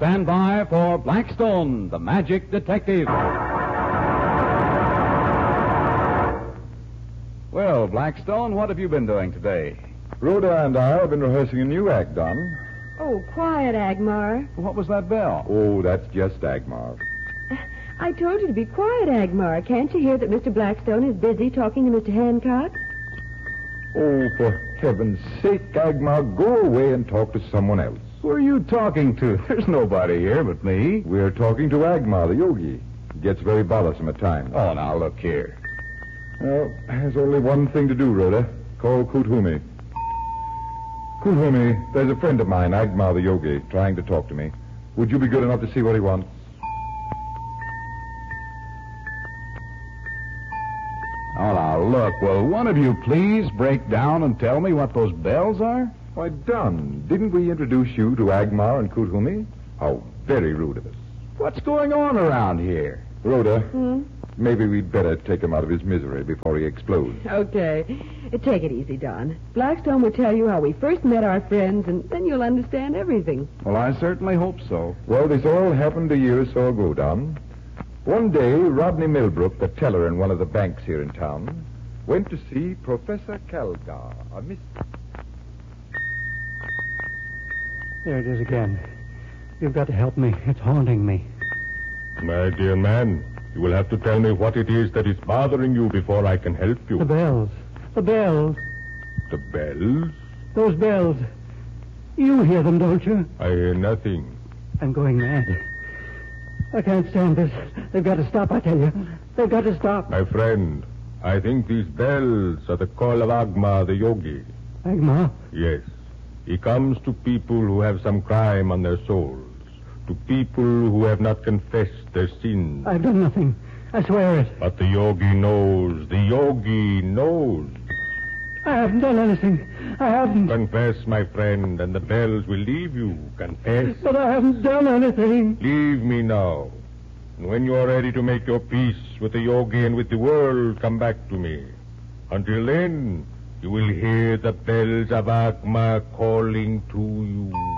stand by for Blackstone, the Magic Detective. Well, Blackstone, what have you been doing today? Rhoda and I have been rehearsing a new act, Don. Oh, quiet, Agmar. What was that bell? Oh, that's just Agmar. I told you to be quiet, Agmar. Can't you hear that Mr. Blackstone is busy talking to Mr. Hancock? Oh, for heaven's sake, Agmar, go away and talk to someone else. Who are you talking to? There's nobody here but me. We're talking to Agmar, the yogi. He gets very bothersome at times. Oh, now, look here. Well, there's only one thing to do, Rhoda. Call Kuthumi. Kuthumi, there's a friend of mine, Agmar the yogi, trying to talk to me. Would you be good enough to see what he wants? Oh, now, look, will one of you please break down and tell me what those bells are? Why, Don, didn't we introduce you to Agmar and Kuthumi? How very rude of us. What's going on around here? Rhoda, maybe we'd better take him out of his misery before he explodes. Okay. Take it easy, Don. Blackstone will tell you how we first met our friends, and then you'll understand everything. Well, I certainly hope so. Well, this all happened a year or so ago, Don. One day, Rodney Millbrook, the teller in one of the banks here in town, went to see Professor Calgar, a mystic. There it is again. You've got to help me. It's haunting me. My dear man, you will have to tell me what it is that is bothering you before I can help you. The bells. The bells. The bells? Those bells. You hear them, don't you? I hear nothing. I'm going mad. I can't stand this. They've got to stop, I tell you. They've got to stop. My friend, I think these bells are the call of Agmar the yogi. Agmar? Yes. He comes to people who have some crime on their souls. To people who have not confessed their sins. I've done nothing. I swear it. But the yogi knows. The yogi knows. I haven't done anything. I haven't. Confess, my friend, and the bells will leave you. Confess. But I haven't done anything. Leave me now. And when you are ready to make your peace with the yogi and with the world, come back to me. Until then, you will hear the bells of Agmar calling to you.